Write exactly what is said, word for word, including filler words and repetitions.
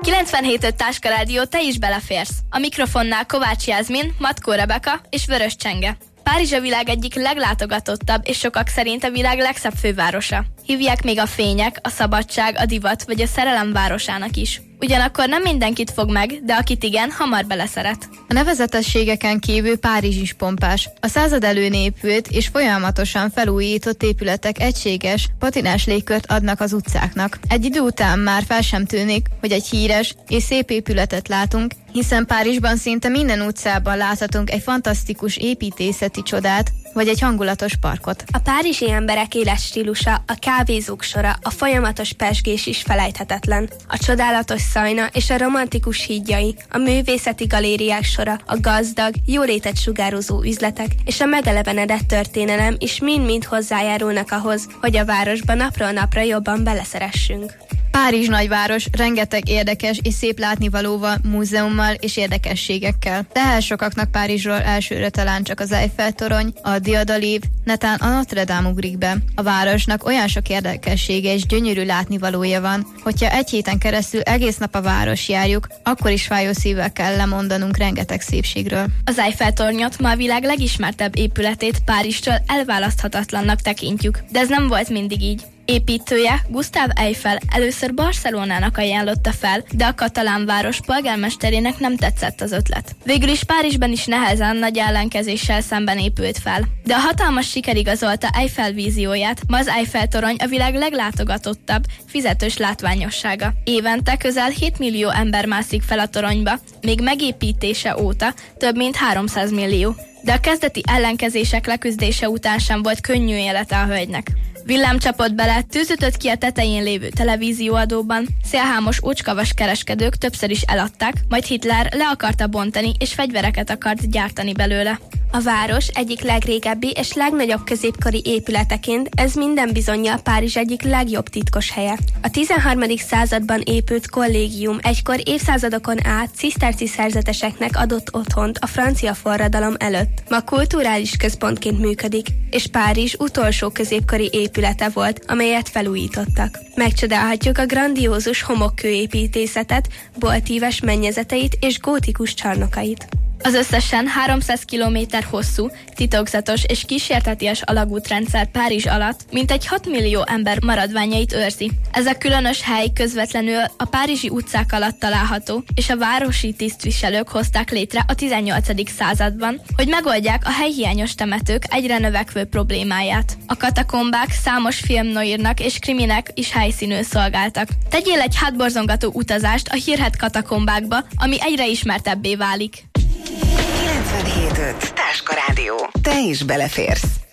kilencvenhét öt Táska Rádió, te is beleférsz. A mikrofonnál Kovács Jászmin, Matkó Rebeka és Vörös Csenge. Párizs a világ egyik leglátogatottabb és sokak szerint a világ legszebb fővárosa. Hívják még a fények, a szabadság, a divat vagy a szerelem városának is. Ugyanakkor nem mindenkit fog meg, de akit igen, hamar beleszeret. A nevezetességeken kívül Párizs is pompás. A század előn épült és folyamatosan felújított épületek egységes, patinás légkört adnak az utcáknak. Egy idő után már fel sem tűnik, hogy egy híres és szép épületet látunk, hiszen Párizsban szinte minden utcában láthatunk egy fantasztikus építészeti csodát, vagy egy hangulatos parkot. A párizsi emberek életstílusa, a kávézók sora, a folyamatos pezsgés is felejthetetlen. A csodálatos szajna és a romantikus hídjai, a művészeti galériák sora, a gazdag, jólétet sugározó üzletek és a megelevenedett történelem is mind-mind hozzájárulnak ahhoz, hogy a városba napról napra jobban beleszeressünk. Párizs nagyváros, rengeteg érdekes és szép látnivalóval, múzeummal és érdekességekkel. Lehet sokaknak Párizsról elsőre talán csak az Eiffel-torony, a Dia d'Olive, netán a Notre Dame ugrik be. A városnak olyan sok érdekessége és gyönyörű látnivalója van, hogyha egy héten keresztül egész nap a város járjuk, akkor is fájó szívvel kell lemondanunk rengeteg szépségről. Az Eiffel-tornyot ma a világ legismertebb épületét Párizstől elválaszthatatlannak tekintjük, de ez nem volt mindig így. Építője, Gustave Eiffel először Barcelonának ajánlotta fel, de a katalán város polgármesterének nem tetszett az ötlet. Végül is Párizsban is nehezen nagy ellenkezéssel szemben épült fel. De a hatalmas siker igazolta Eiffel vízióját, ma az Eiffel-torony a világ leglátogatottabb, fizetős látványossága. Évente közel hét millió ember mászik fel a toronyba, még megépítése óta több mint háromszáz millió. De a kezdeti ellenkezések leküzdése után sem volt könnyű élete a hölgynek. Villám csapott bele, tűz ütött ki a tetején lévő televízióadóban, szélhámos ócskavas kereskedők többször is eladták, majd Hitler le akarta bontani és fegyvereket akart gyártani belőle. A város egyik legrégebbi és legnagyobb középkori épületeként ez minden bizonnyal Párizs egyik legjobb titkos helye. A tizenharmadik században épült kollégium egykor évszázadokon át ciszterci szerzeteseknek adott otthont a francia forradalom előtt. Ma kulturális központként működik, és Párizs utolsó középkori épülete volt, amelyet felújítottak. Megcsodálhatjuk a grandiózus homokkőépítészetet, boltíves mennyezeteit és gótikus csarnokait. Az összesen háromszáz kilométer hosszú, titokzatos és kísérteties alagútrendszer Párizs alatt mintegy hat millió ember maradványait őrzi. Ez a különös hely közvetlenül a párizsi utcák alatt található, és a városi tisztviselők hozták létre a tizennyolcadik században, hogy megoldják a helyhiányos temetők egyre növekvő problémáját. A katakombák számos filmnoírnak és kriminek is helyszínül szolgáltak. Tegyél egy hátborzongató utazást a hírhedt katakombákba, ami egyre ismertebbé válik. kilencvenhét öt Táska Rádió. Te is beleférsz.